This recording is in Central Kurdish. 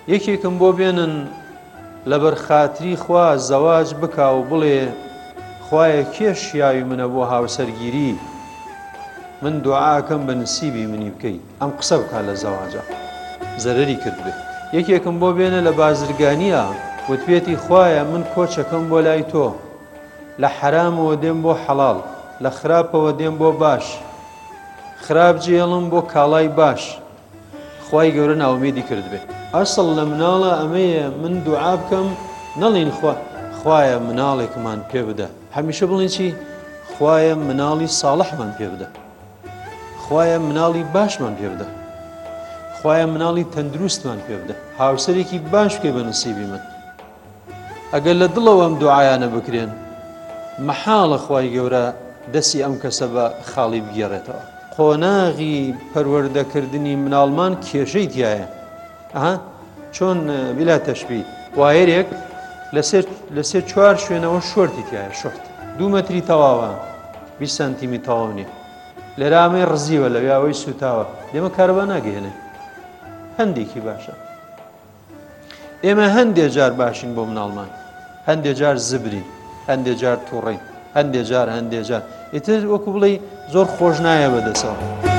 یەکێکم بۆ بێنن لەبەر خاتری خوا زەواج بکا و بڵێ خوایە کێ شیاوی منە بۆ هاوسەرگیری من دوعاکەم بە نسیبی منی بکەی ئەم قسە بکا لە زەواجە زەرەری کرد بێ. یەکێکم بۆ بێنە لە بازرگانیە وتبێتی خوایە من کۆچەکەم بۆ لای تۆ لە حرامەوە دێم بۆ حەڵاڵ لە خراپەوە دێم بۆ باش خراپ جێڵم بۆ کاڵای باش خوای گەورە ناومێدی کرد بێ. ئەسڵ لە مناڵە ئەمەیە من دوعا بکەم نەڵێن خوایە مناڵێکمان پێ بدە هەمیشە بڵێن چی خوایە مناڵی ساڵحمان پێ بدە خوایە مناڵی باشمان پێ بدە خوایە مناڵی تەندروستمان پێ بدە هاوسەرێکی باش بکەی بە نسیبی من. ئەگەر لە دڵەوە ئەم دوعایانە بکرێن مەحاڵە خوای گەورە دەستی ئەم کەسە بە خاڵی بگێڕێتەوە. قۆناغی پەروەردەکردنی مناڵمان کێشەی تایە چۆن بیلا تەشبیه وایەرێک لەسێر 4 شوێنەوە شۆرتی تایە شۆرت 2 مەتری تەواوە 20 سانتیمی تەواو نییە لێرامەی ڕزیوە لە ویاوەی سوتاوە دێمە کارەبا ناگەێنێ هەندێکی باشە. ئێمە هەندێک جار باشین بۆ مناڵمان هەندێک جار زبرین هەندێک جار تووڕین هەندێک جار ئیتر وەکو بڵێ زۆر خۆش نایە بەدەسەوە.